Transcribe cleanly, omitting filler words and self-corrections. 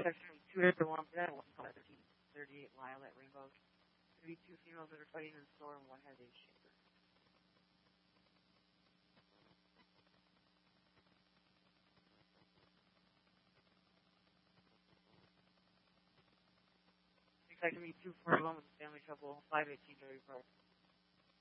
section 2 after 1 for that, 1338 Lilac Rainbow. 32 females that are fighting in the store, and 1 has a shaper. Section 2 for 1 with family trouble, 518 Dirty Park.